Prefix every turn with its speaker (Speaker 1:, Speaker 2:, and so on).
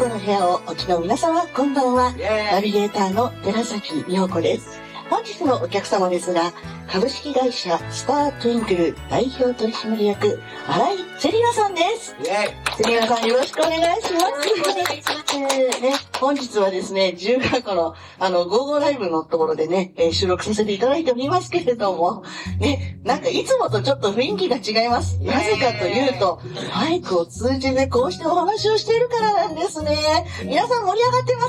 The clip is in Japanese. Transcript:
Speaker 1: この部屋をお聞きの皆様、こんばんは。ナビゲーターの寺崎美穂子です。本日のお客様ですが、株式会社スタートゥインクル代表取締役、新井セリナさんです。セリナさん、よろしくお願いします。本日はですね、自由が丘のゴーゴーライブのところでね、収録させていただいておりますけれども、ね、なんかいつもとちょっと雰囲気が違います。なぜかというと、マイクを通じてこうしてお話をしているからなんですね。皆さん盛り上がってます